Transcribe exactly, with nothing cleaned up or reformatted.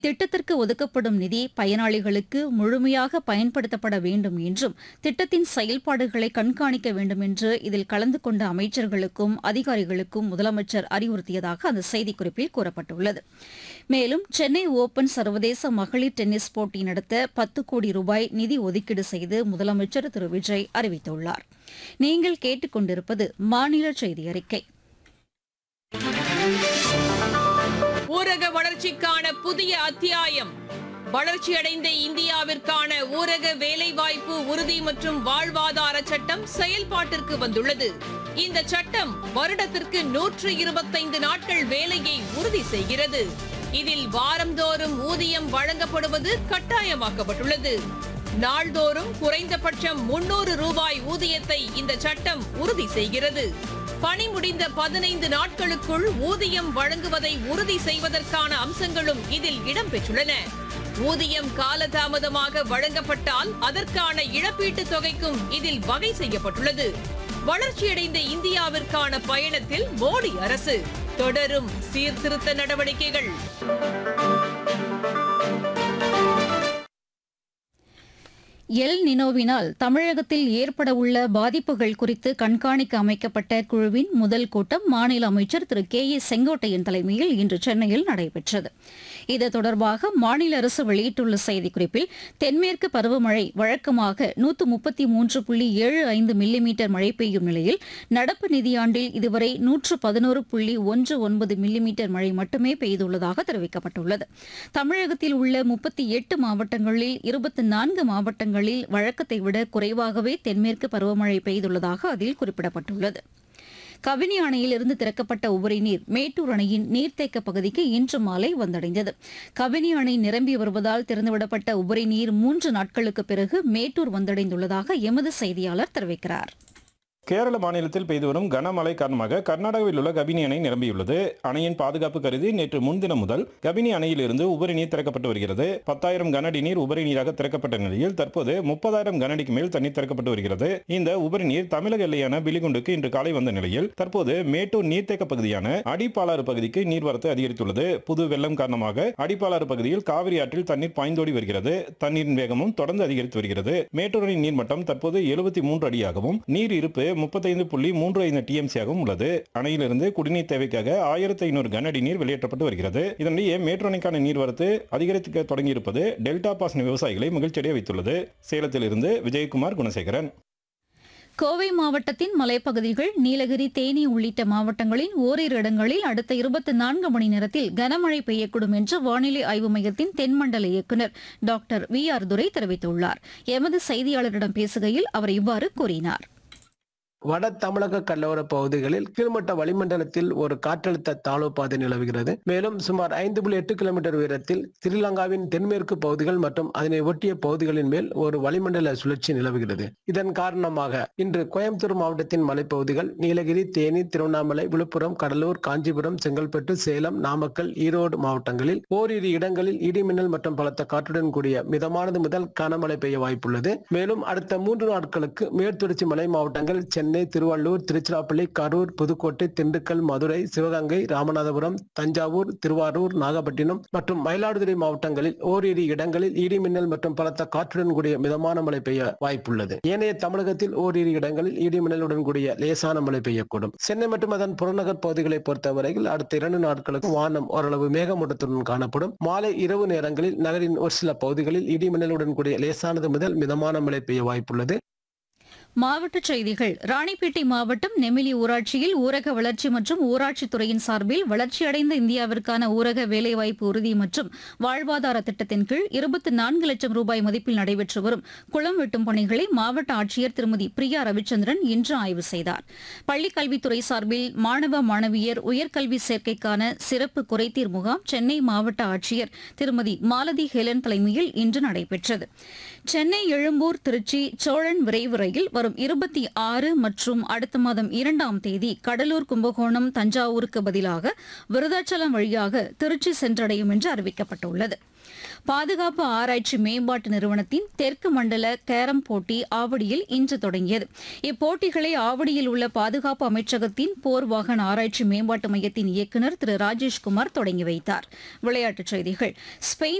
திட்டத்திற்கு ஒதுக்கப்படும் நிதி பயனாளிகளுக்கு முழுமையாக பயன்படுத்தப்பட வேண்டும் என்றும் திட்டத்தின் செயல்பாடுகளை கண்காணிக்க வேண்டும் என்று இதில் கலந்து கொண்ட அமைச்சர்களுக்கும் அதிகாரிகளுக்கும் முதலமைச்சர் அறிவுறுத்தியதாக அந்த செய்திக்குறிப்பில் கூறப்பட்டுள்ளது. மேலும் சென்னை ஓபன் சர்வதேச மகளிர் டென்னிஸ் போட்டி நடத்த பத்து கோடி ரூபாய் நிதி ஒதுக்கீடு செய்து முதலமைச்சர் திரு விஜய் அறிவித்துள்ளார். நீங்கள் கேட்டுக்கொண்டிருப்பது மாநில செய்தி அறிக்கை. ஊரக வளர்ச்சிக்கான புதிய அத்தியாயம். வளர்ச்சியடைந்த இந்தியாவிற்கான ஊரக வேலைவாய்ப்பு உறுதி மற்றும் வாழ்வாதார சட்டம் செயல்பாட்டிற்கு வந்துள்ளது. இந்த சட்டம் வருடத்திற்கு நூற்று இருபத்தைந்து நாட்கள் வேலையை உறுதி செய்கிறது. இதில் வாரந்தோறும் ஊதியம் வழங்கப்படுவது கட்டாயமாக்கப்பட்டுள்ளது. நாள்தோறும் குறைந்தபட்சம் முன்னூறு ரூபாய் ஊதியத்தை இந்த சட்டம் உறுதி செய்கிறது. பணி முடிந்த பதினைந்து நாட்களுக்குள் ஊதியம் வழங்குவதை உறுதி செய்வதற்கான அம்சங்களும் இதில் இடம்பெற்றுள்ளன. ஊதியம் காலதாமதமாக வழங்கப்பட்டால் அதற்கான இழப்பீட்டுத் தொகைக்கும் இதில் வகை செய்யப்பட்டுள்ளது. வளர்ச்சியடைந்த இந்தியாவிற்கான பயணத்தில் மோடி அரசு தொடரும் சீர்திருத்த நடவடிக்கைகள். எல் நினோவினால் தமிழகத்தில் ஏற்படவுள்ள பாதிப்புகள் குறித்து கண்காணிக்க அமைக்கப்பட்ட குழுவின் முதல் கூட்டம் மாநில அமைச்சர் திரு கே ஏ செங்கோட்டையன் தலைமையில் இன்று சென்னையில் நடைபெற்றது. இது தொடர்பாக மாநில அரசு வெளியிட்டுள்ள செய்திக்குறிப்பில் தென்மேற்கு பருவமழை வழக்கமாக நூற்று முப்பத்தி மூன்று புள்ளி ஏழு ஐந்து மில்லிமீட்டர் மழை பெய்யும் நிலையில் நடப்பு நிதியாண்டில் இதுவரை நூற்று பதினோரு புள்ளி ஒன்று ஒன்பது மில்லிமீட்டர் மழை மட்டுமே பெய்துள்ளதாக தெரிவிக்கப்பட்டுள்ளது. தமிழகத்தில் உள்ள முப்பத்தி எட்டு மாவட்டங்களில் இருபத்தி நான்கு மாவட்டங்கள் வழக்கத்தை விட குறைவாகவே தென்மேற்கு பருவமழை பெய்துள்ளதாக அதில் குறிப்பிடப்பட்டுள்ளது. கபினி அணையில் இருந்து திறக்கப்பட்ட உபரி நீர் மேட்டூர் அணையின் நீர்த்தேக்க பகுதிக்கு இன்று மாலை வந்தடைந்தது. கபினி அணை நிரம்பி வருவதால் திறந்துவிடப்பட்ட உபரி நீர் மூன்று நாட்களுக்கு பிறகு மேட்டூர் வந்தடைந்துள்ளதாக எமது செய்தியாளர் தெரிவிக்கிறார். கேரள மாநிலத்தில் பெய்து வரும் கனமழை காரணமாக கர்நாடகாவில் உள்ள கபினி அணை நிரம்பியுள்ளது. அணையின் பாதுகாப்பு கருதி நேற்று முன்தினம் முதல் கபினி அணையிலிருந்து உபரி நீர் திறக்கப்பட்டு வருகிறது. பத்தாயிரம் கனஅடி நீர் உபரி நீராக திறக்கப்பட்ட நிலையில் தற்போது முப்பதாயிரம் கனஅடிக்கு மேல் தண்ணீர் திறக்கப்பட்டு வருகிறது. இந்த உபரி நீர் தமிழக எல்லையான பிலிகுண்டுக்கு இன்று காலை வந்த நிலையில் தற்போது மேட்டூர் நீர்த்தேக்க பகுதியான அடிப்பாலாறு பகுதிக்கு நீர்வரத்து அதிகரித்துள்ளது. புது வெள்ளம் காரணமாக அடிப்பாலாறு பகுதியில் காவிரி ஆற்றில் தண்ணீர் பாய்ந்தோடி வருகிறது. தண்ணீரின் வேகமும் தொடர்ந்து அதிகரித்து வருகிறது. மேட்டூர் அணை நீர்மட்டம் தற்போது எழுபத்தி மூன்று அடியாகவும் நீர் இருப்பு முப்பத்தைந்து புள்ளி மூன்று ஐந்து டிஎம்சியாகவும் உள்ளது. அணையிலிருந்து குடிநீர் தேவைக்காக ஆயிரத்தி ஐநூறு கனஅடி நீர் வெளியேற்றப்பட்டு வருகிறது. இதனிடையே மேட்டூர் அணைக்கான நீர்வரத்து அதிகரிக்க தொடங்கியிருப்பது டெல்டா பாசன விவசாயிகளை மகிழ்ச்சியடைய வைத்துள்ளது. சேலத்திலிருந்து விஜயகுமார் குணசேகரன். கோவை மாவட்டத்தின் மலைப்பகுதிகள், நீலகிரி, தேனி உள்ளிட்ட மாவட்டங்களின் ஓரிரு இடங்களில் அடுத்த இருபத்தி நான்கு மணி நேரத்தில் கனமழை பெய்யக்கூடும் என்று வானிலை ஆய்வு மையத்தின் தென்மண்டல இயக்குநர் டாக்டர் வி ஆர் துரை தெரிவித்துள்ளார். எமது செய்தியாளரிடம் பேசுகையில் அவர் இவ்வாறு கூறினார். வட தமிழக கடலோர பகுதிகளில் கீழ்மட்ட வளிமண்டலத்தில் ஒரு காற்றழுத்த தாழ்வு பாதை நிலவுகிறது. மேலும் சுமார் ஐந்து புள்ளி எட்டு கிலோமீட்டர் உயரத்தில் ஸ்ரீலங்காவின் தென்மேற்கு பகுதிகள் மற்றும் அதனை ஒட்டிய பகுதிகளின் மேல் ஒரு வளிமண்டல சுழற்சி நிலவுகிறது. இதன் காரணமாக இன்று கோயம்புத்தூர் மாவட்டத்தின் மலைப்பகுதிகள், நீலகிரி, தேனி, திருவண்ணாமலை, விழுப்புரம், கடலூர், காஞ்சிபுரம், செங்கல்பட்டு, சேலம், நாமக்கல், ஈரோடு மாவட்டங்களில் ஓரிரு இடங்களில் இடிமின்னல் மற்றும் பலத்த காற்றுடன் கூடிய மிதமானது முதல் கனமழை பெய்ய வாய்ப்புள்ளது. மேலும் அடுத்த மூன்று நாட்களுக்கு மேற்குத்தொடர்ச்சி மலை மாவட்டங்கள், சென்னை, திருவள்ளூர், திருச்சிராப்பள்ளி, கரூர், புதுக்கோட்டை, திண்டுக்கல், மதுரை, சிவகங்கை, ராமநாதபுரம், தஞ்சாவூர், திருவாரூர், நாகப்பட்டினம் மற்றும் மயிலாடுதுறை மாவட்டங்களில் ஓரிரு இடங்களில் இடிமின்னல் மற்றும் பலத்த காற்றுடன் கூடிய மிதமான மழை பெய்ய வாய்ப்புள்ளது. ஏனைய தமிழகத்தில் ஓரிரு இடங்களில் இடிமின்னலுடன் கூடிய லேசான மழை பெய்யக்கூடும். சென்னை மற்றும் அதன் புறநகர் பகுதிகளை பொறுத்தவரையில் அடுத்த இரண்டு நாட்களுக்கு வானம் ஓரளவு மேகமூட்டத்துடன் காணப்படும். மாலை இரவு நேரங்களில் நகரின் ஒரு சில பகுதிகளில் இடிமின்னலுடன் கூடிய லேசானது முதல் மிதமான மழை பெய்ய வாய்ப்புள்ளது. மாவட்டச் செய்திகள். ராணிப்பேட்டை மாவட்டம் நெமிலி ஊராட்சியில் ஊரக வளர்ச்சி மற்றும் ஊராட்சித்துறையின் சார்பில் வளர்ச்சியடைந்த இந்தியாவிற்கான ஊரக வேலைவாய்ப்பு உறுதி மற்றும் வாழ்வாதார திட்டத்தின் கீழ் இருபத்தி நான்கு லட்சம் ரூபாய் மதிப்பில் நடைபெற்று வரும் குளம் வெட்டும் பணிகளை மாவட்ட ஆட்சியர் திருமதி பிரியா ரவிச்சந்திரன் இன்று ஆய்வு செய்தார். பள்ளிக் கல்வித்துறை சார்பில் மாணவ மாணவியர் உயர்கல்வி சேர்க்கைக்கான சிறப்பு குறைதீர் முகாம் சென்னை மாவட்ட ஆட்சியர் திருமதி மாலதி ஹெலன் தலைமையில் இன்று நடைபெற்றது. சென்னை, எழும்பூர், திருச்சி, சோழன் விரைவு ரயில் வரும் இருபத்தி ஆறு மற்றும் அடுத்த மாதம் இரண்டாம் தேதி கடலூர், கும்பகோணம், தஞ்சாவூருக்கு பதிலாக விருதாச்சலம் வழியாக திருச்சி சென்றடையும் என்று அறிவிக்கப்பட்டுள்ளது. பாதுகாப்பு ஆராய்ச்சி மேம்பாட்டு நிறுவனத்தின் தெற்கு மண்டல கேரம் போட்டி ஆவடியில் இன்று தொடங்கியது. இப்போட்டிகளை ஆவடியில் உள்ள பாதுகாப்பு அமைச்சகத்தின் போர் வாகன ஆராய்ச்சி மேம்பாட்டு மையத்தின் இயக்குநர் திரு ராஜேஷ்குமார் தொடங்கி வைத்தார். விளையாட்டுச் செய்திகள். ஸ்பெயின்